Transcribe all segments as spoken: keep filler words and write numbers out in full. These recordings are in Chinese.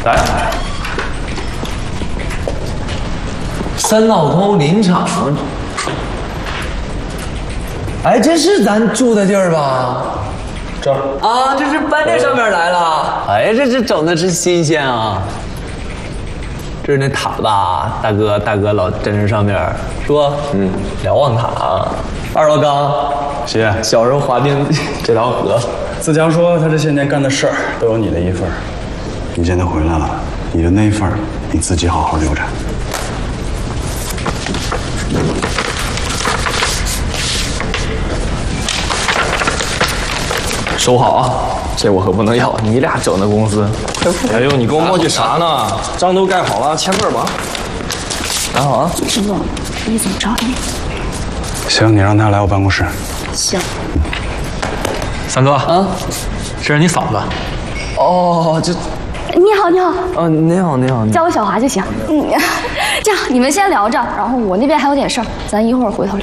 来。三老头林场。哎，这是咱住的地儿吧？这儿啊，这是搬这上面来了。哎，这这整的真新鲜啊！这是那塔吧，大哥，大哥老站这上面，是不？嗯，瞭望塔。二楼刚， 谢。 小时候划定这条河。 自强说他这些年干的事儿都有你的一份。你现在回来了，你的那一份你自己好好留着。 收好啊，这我可不能要，你俩整的公司。 哎呦，你跟我磨叽啥呢？章都盖好了，签字吧。 拿好啊。 师傅，你怎么着你？ 行，你让他来我办公室。 行。 三哥啊，这是你嫂子。 哦，这。 你好，你好。 哦，你好，你好。 叫我小华就行。嗯，这样你们先聊着，然后我那边还有点事儿，咱一会儿回头聊。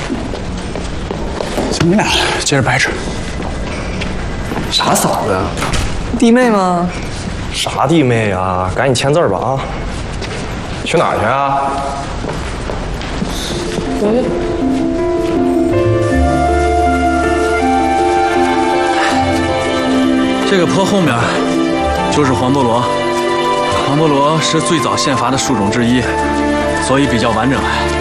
行，你俩接着掰扯。 啥嫂子呀？弟妹吗？ 啥弟妹呀？赶紧签字吧啊！去哪儿去啊？ 嗯。 这个坡后面就是黄菠萝，黄菠萝是最早宪伐的树种之一，所以比较完整。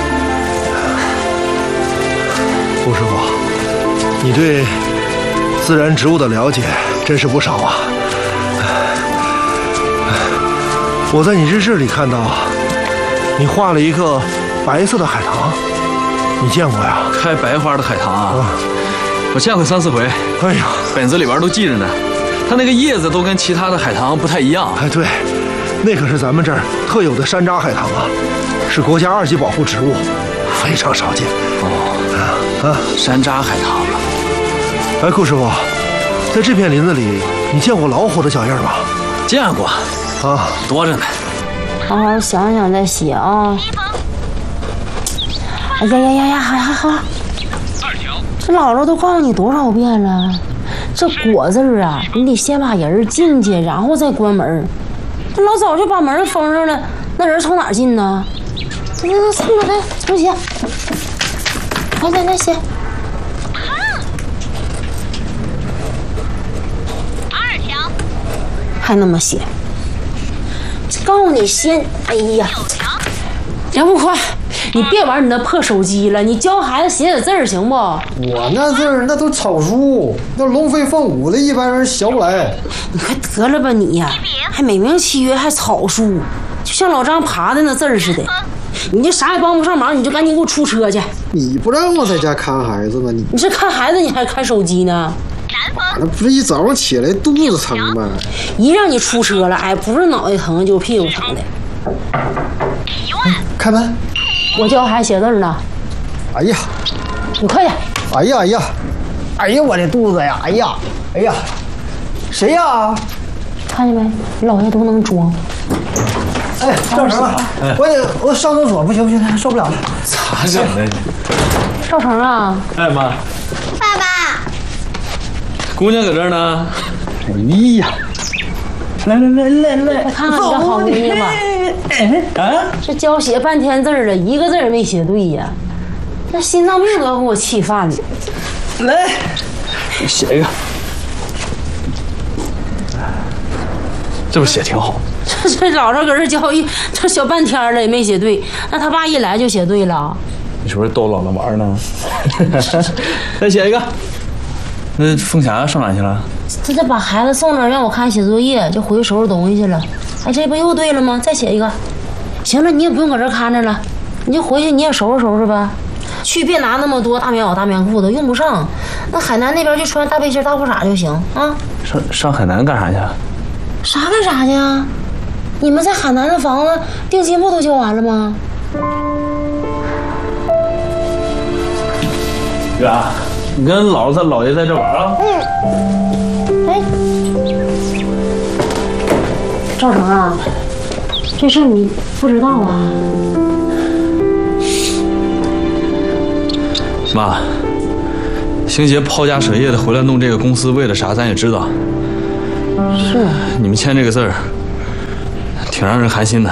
顾师傅，你对自然植物的了解真是不少啊！我在你日志里看到，你画了一个白色的海棠，你见过呀？ 开白花的海棠啊，啊我见过三四回。 哎呀， 本子里边都记着呢。它那个叶子都跟其他的海棠不太一样。 哎，对，那可是咱们这儿特有的山楂海棠啊，是国家二级保护植物，非常少见。 哦，啊，山楂海棠。 哎，顾师傅，在这片林子里，你见过老虎的脚印吗？ 见过， 啊， 多着呢。 好好想想再写啊。哎呀呀呀呀，好好好。这姥姥都告诉你多少遍了，这果字儿啊，你得先把人进去，然后再关门。这老早就把门封上了，那人从哪儿进呢？来来来，送过来，怎么写？来来来，写。二条。还那么写？告诉你先，哎呀，要不快，你别玩你那破手机了，你教孩子写写字儿行不？ 我那字儿那都草书，那龙飞凤舞的，一般人学不来。 你快得了吧你呀，还美名其曰还草书，就像老张爬的那字儿似的。你这啥也帮不上忙，你就赶紧给我出车去。 你不让我在家看孩子吗？你你是看孩子，你还看手机呢？ 那不是一早上起来肚子疼吗？ 一让你出车了，哎，不是脑袋疼就是屁股疼的。 嗯、开门。 我教孩子写字呢。 哎呀， 你快点。 哎呀哎呀，哎呀我的肚子呀！哎呀哎呀，谁呀？ 看见没？老爷都能装。 哎，赵成啊，我得我上厕所，不行不行，受不了了。 咋整的？ 赵成啊！ 哎妈， 爸爸， 姑娘搁这儿呢。 哎呀，来来来来来， 快看看你这好姑娘吧。 啊， 这教写半天字了，一个字也没写对呀，那心脏病都要给我气犯了。 来， 写一个，这不写挺好。 这这老师搁这教一这小半天了也没写对，那他爸一来就写对了。 你是不是逗姥姥玩呢？再写一个。那凤霞上哪去了？ 他这把孩子送那儿让我看写作业，就回去收拾东西去了。哎，这不又对了吗？再写一个。行了，你也不用搁这看着了，你就回去你也收拾收拾吧。去别拿那么多大棉袄、大棉裤的，用不上。那海南那边就穿大背心、大裤衩就行啊。 上上海南干啥去？ 啥干啥去啊？你们在海南的房子定金不都交完了吗？ 远，你跟姥姥他姥爷在这玩啊？ 嗯。哎，赵成啊，这事你不知道啊？ 妈，星杰抛家舍业的回来弄这个公司，为了啥咱也知道。 是。 你们签这个字儿， 挺让人寒心的。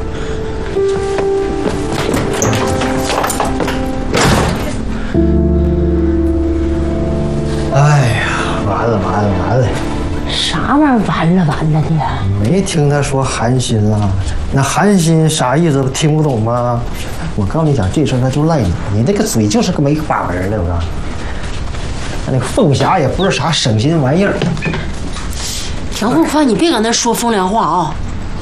哎呀，完了完了完了！ 啥玩意儿完了完了的？ 没听他说寒心了，那寒心啥意思？听不懂吗？我告诉你讲，这事儿那就赖你，你那个嘴就是个没把门的，我告诉你。那个凤霞也不是啥省心玩意儿。 杨凤宽，你别搁那说风凉话啊！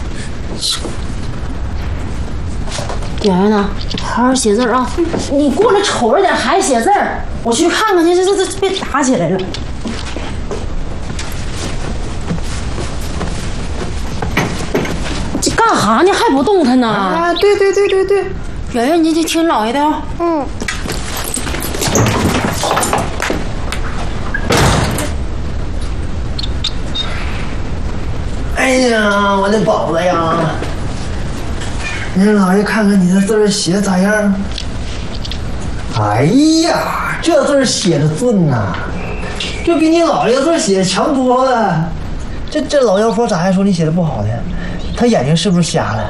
圆圆呢？好好写字儿啊！你过来瞅着点，还写字儿。我去看看去，这这这别打起来了。这干哈呢？还不动弹呢？ 啊，对对对对对。 圆圆，你得听姥爷的啊。 嗯。 哎呀，我的宝子呀！你让老爷看看你的字儿写咋样？哎呀，这字儿写的俊呐，这比你姥爷字写的强多了。这这老妖婆咋还说你写的不好呢？他眼睛是不是瞎了？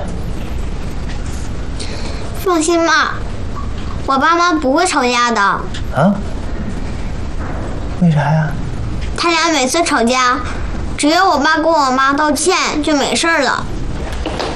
放心吧，我爸妈不会吵架的。 啊？为啥呀？ 他俩每次吵架，只要我爸跟我妈道歉就没事了。